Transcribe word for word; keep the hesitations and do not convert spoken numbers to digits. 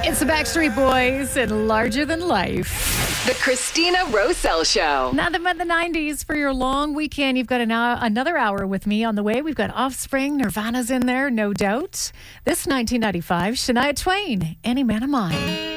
It's the Backstreet Boys and Larger Than Life. The Christina Rosell Show. Nothing but the nineties for your long weekend. You've got an hour, another hour with me on the way. We've got Offspring, Nirvana's in there, no doubt. This nineteen ninety-five, Shania Twain, Any Man of Mine.